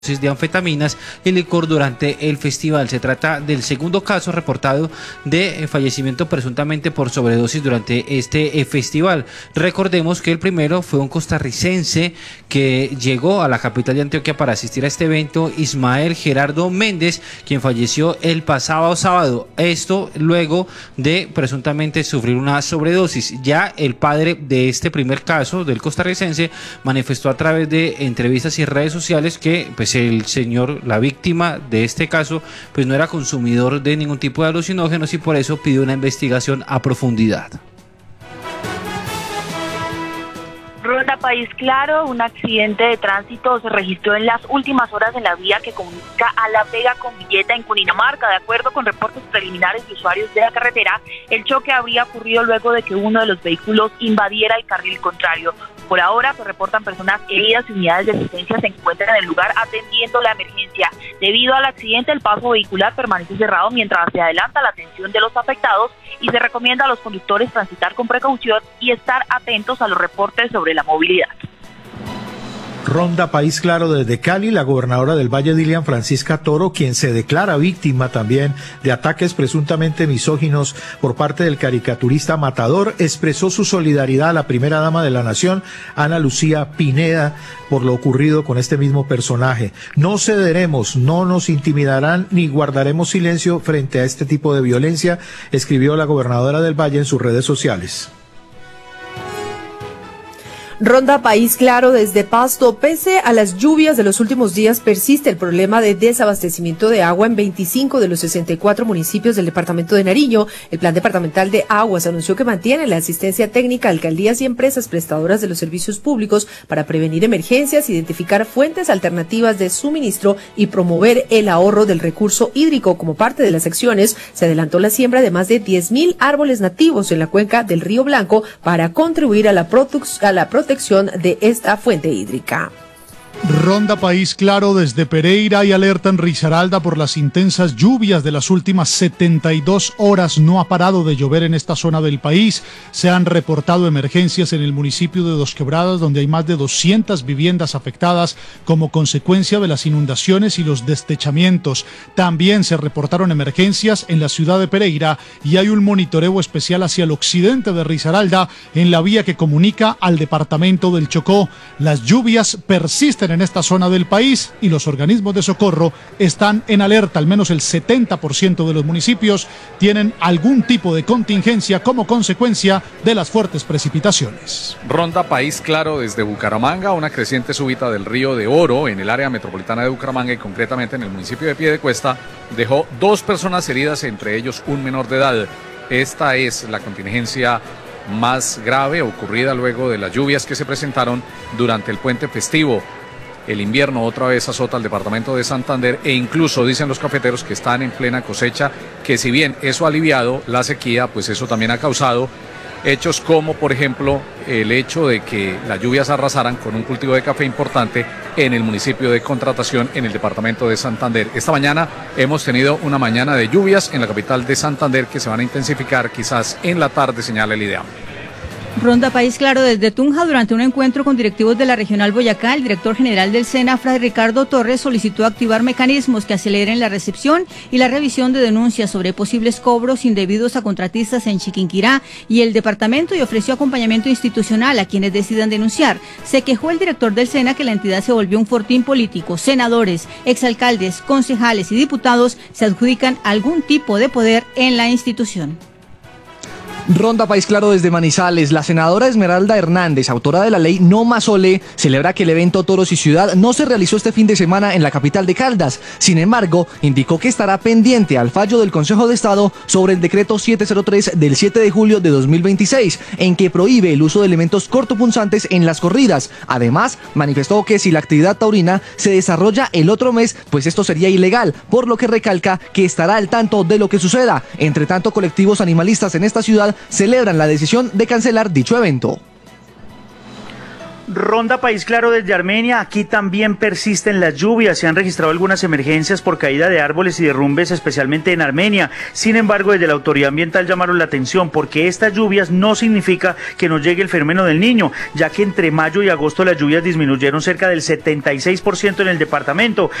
de anfetaminas y licor durante el festival. Se trata del segundo caso reportado de fallecimiento presuntamente por sobredosis durante este festival. Recordemos que el primero fue un costarricense que llegó a la capital de Antioquia para asistir a este evento, Ismael Gerardo Méndez, quien falleció el pasado sábado. Esto luego de presuntamente sufrir una sobredosis. Ya el padre de este primer caso del costarricense manifestó a través de entrevistas y redes sociales que pues el señor, la víctima de este caso, pues no era consumidor de ningún tipo de alucinógenos y por eso pidió una investigación a profundidad. Ronda País Claro, un accidente de tránsito se registró en las últimas horas en la vía que comunica a La Vega con Villeta en Cundinamarca. De acuerdo con reportes preliminares de usuarios de la carretera, el choque habría ocurrido luego de que uno de los vehículos invadiera el carril contrario. Por ahora se reportan personas heridas y unidades de asistencia se encuentran en el lugar atendiendo la emergencia. Debido al accidente, el paso vehicular permanece cerrado mientras se adelanta la atención de los afectados y se recomienda a los conductores transitar con precaución y estar atentos a los reportes sobre la movilidad. Ronda País Claro desde Cali, la gobernadora del Valle, Dilian Francisca Toro, quien se declara víctima también de ataques presuntamente misóginos por parte del caricaturista Matador, expresó su solidaridad a la primera dama de la nación, Ana Lucía Pineda, por lo ocurrido con este mismo personaje. No cederemos, no nos intimidarán ni guardaremos silencio frente a este tipo de violencia, escribió la gobernadora del Valle en sus redes sociales. Ronda País Claro desde Pasto. Pese a las lluvias de los últimos días, persiste el problema de desabastecimiento de agua en 25 de los 64 municipios del departamento de Nariño. El Plan Departamental de Aguas anunció que mantiene la asistencia técnica a alcaldías y empresas prestadoras de los servicios públicos para prevenir emergencias, identificar fuentes alternativas de suministro y promover el ahorro del recurso hídrico. Como parte de las acciones, se adelantó la siembra de más de 10.000 árboles nativos en la cuenca del Río Blanco para contribuir a la protección de esta fuente hídrica. Ronda País Claro desde Pereira y alerta en Risaralda por las intensas lluvias de las últimas 72 horas. No ha parado de llover en esta zona del país. Se han reportado emergencias en el municipio de Dos Quebradas, donde hay más de 200 viviendas afectadas como consecuencia de las inundaciones y los destechamientos. También se reportaron emergencias en la ciudad de Pereira y hay un monitoreo especial hacia el occidente de Risaralda en la vía que comunica al departamento del Chocó. Las lluvias persisten en esta zona del país y los organismos de socorro están en alerta. Al menos el 70% de los municipios tienen algún tipo de contingencia como consecuencia de las fuertes precipitaciones. Ronda País Claro desde Bucaramanga. Una creciente súbita del río de Oro en el área metropolitana de Bucaramanga y concretamente en el municipio de Piedecuesta dejó 2 personas heridas, entre ellos un menor de edad. Esta es la contingencia más grave ocurrida luego de las lluvias que se presentaron durante el puente festivo. El invierno otra vez azota al departamento de Santander e incluso dicen los cafeteros que están en plena cosecha, que si bien eso ha aliviado la sequía, pues eso también ha causado hechos como, por ejemplo, el hecho de que las lluvias arrasaran con un cultivo de café importante en el municipio de Contratación, en el departamento de Santander. Esta mañana hemos tenido una mañana de lluvias en la capital de Santander que se van a intensificar quizás en la tarde, señala el IDEAM. Ronda País Claro desde Tunja. Durante un encuentro con directivos de la Regional Boyacá, el director general del SENA, Fray Ricardo Torres, solicitó activar mecanismos que aceleren la recepción y la revisión de denuncias sobre posibles cobros indebidos a contratistas en Chiquinquirá y el departamento, y ofreció acompañamiento institucional a quienes decidan denunciar. Se quejó el director del SENA que la entidad se volvió un fortín político. Senadores, exalcaldes, concejales y diputados se adjudican algún tipo de poder en la institución. Ronda País Claro desde Manizales. La senadora Esmeralda Hernández, autora de la ley No Más Ole, celebra que el evento Toros y Ciudad no se realizó este fin de semana en la capital de Caldas. Sin embargo, indicó que estará pendiente al fallo del Consejo de Estado sobre el decreto 703 del 7 de julio de 2026, en que prohíbe el uso de elementos cortopunzantes en las corridas. Además, manifestó que si la actividad taurina se desarrolla el otro mes, pues esto sería ilegal, por lo que recalca que estará al tanto de lo que suceda. Entre tanto, colectivos animalistas en esta ciudad celebran la decisión de cancelar dicho evento. Ronda País Claro desde Armenia. Aquí también persisten las lluvias. Se han registrado algunas emergencias por caída de árboles y derrumbes, especialmente en Armenia. Sin embargo, desde la autoridad ambiental llamaron la atención porque estas lluvias no significa que no llegue el fenómeno del Niño, ya que entre mayo y agosto las lluvias disminuyeron cerca del 76% en el departamento.